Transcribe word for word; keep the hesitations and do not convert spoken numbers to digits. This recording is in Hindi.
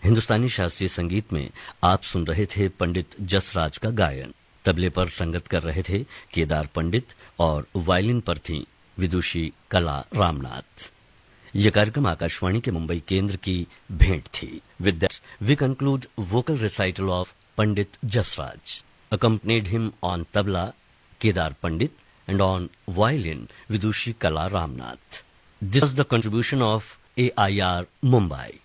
हिंदुस्तानी शास्त्रीय संगीत में आप सुन रहे थे पंडित जसराज का गायन। तबले पर संगत कर रहे थे केदार पंडित और वायलिन पर थी विदुषी कला रामनाथ। यह कार्यक्रम आकाशवाणी के मुंबई केंद्र की भेंट थी। With that we conclude vocal recital of Pandit Jasraj. Accompanied him on tabla Kedar Pandit and on violin Vidushi Kala Ramnath. This was the contribution of A I R Mumbai.